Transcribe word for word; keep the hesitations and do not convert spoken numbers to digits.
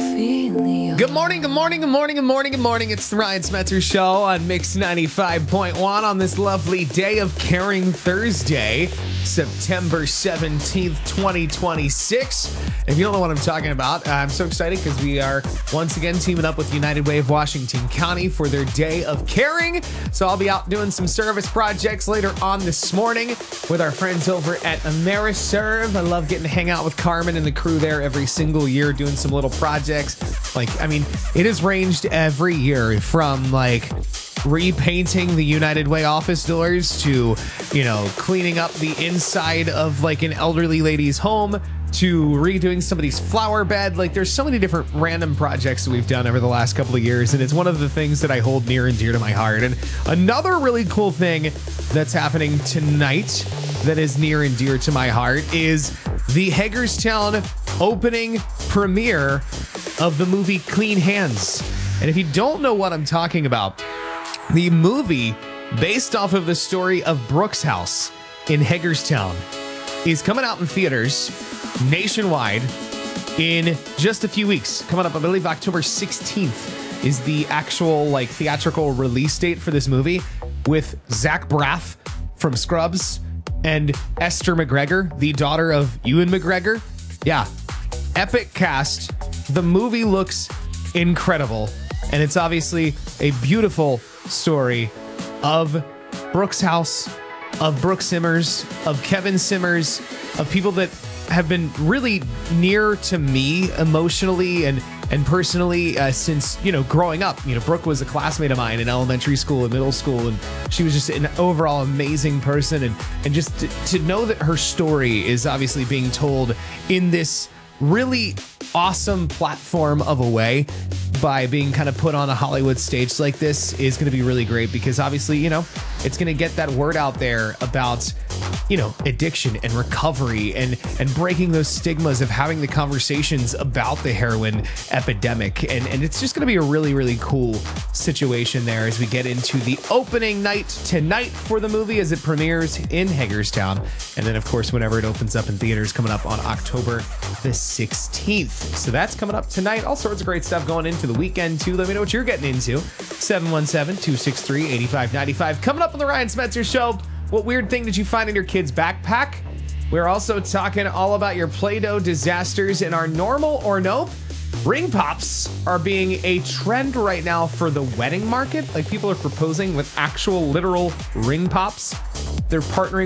feel the Good morning, good morning, good morning, good morning, good morning. It's the Ryan Smetzer Show on Mix ninety-five point one on this lovely day of Caring Thursday, September seventeenth, twenty twenty-six. If you don't know what I'm talking about, I'm so excited because we are once again teaming up with United Way of Washington County for their Day of Caring. So I'll be out doing some service projects later on this morning with our friends over at AmeriServe. I love getting to hang out with Carmen and the crew there every single year doing some little projects. Like, I mean, it has ranged every year from like repainting the United Way office doors to, you know, cleaning up the inside of like an elderly lady's home to redoing somebody's flower bed. Like, there's so many different random projects that we've done over the last couple of years, and it's one of the things that I hold near and dear to my heart. And another really cool thing that's happening tonight that is near and dear to my heart is the Hagerstown opening premiere of the movie Clean Hands. And if you don't know what I'm talking about, the movie based off of the story of Brooks House in Hagerstown is coming out in theaters nationwide in just a few weeks. Coming up, I believe October sixteenth is the actual like theatrical release date for this movie, with Zach Braff from Scrubs and Esther McGregor, the daughter of Ewan McGregor. Yeah, epic cast. The movie looks incredible, and it's obviously a beautiful story of Brooks House, of Brooke Simmers, of Kevin Simmers, of people that have been really near to me emotionally and and personally uh, since, you know, growing up. You know, Brooke was a classmate of mine in elementary school and middle school, and she was just an overall amazing person. And and just to, to know that her story is obviously being told in this really awesome platform of a way by being kind of put on a Hollywood stage like this is going to be really great, because obviously, you know, it's going to get that word out there about, you know, addiction and recovery and and breaking those stigmas of having the conversations about the heroin epidemic. And, and it's just going to be a really, really cool situation there as we get into the opening night tonight for the movie as it premieres in Hagerstown. And then, of course, whenever it opens up in theaters coming up on October the sixteenth. So that's coming up tonight. All sorts of great stuff going into the weekend, too. Let me know what you're getting into. seven one seven, two six three, eight five nine five. Coming up on the Ryan Smetzer Show, what weird thing did you find in your kid's backpack? We're also talking all about your Play-Doh disasters in our normal or nope. Ring pops are being a trend right now for the wedding market. Like, people are proposing with actual literal ring pops. They're partnering